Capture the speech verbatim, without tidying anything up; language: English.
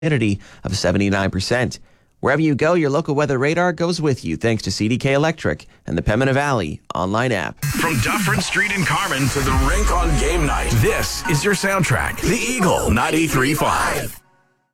humidity of seventy-nine percent. Wherever you go, your local weather radar goes with you thanks to C D K Electric and the Pembina Valley online app. From Dufferin Street in Carman to the rink on game night, this is your soundtrack, The Eagle ninety-three point five.